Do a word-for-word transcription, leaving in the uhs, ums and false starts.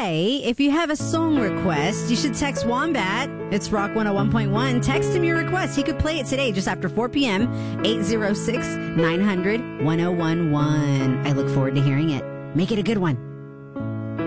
today, if you have a song request, you should text Wombat. It's Rock one oh one point one. Text him your request. He could play it today just after four p.m. eight oh six, nine hundred, ten eleven. I look forward to hearing it. Make it a good one.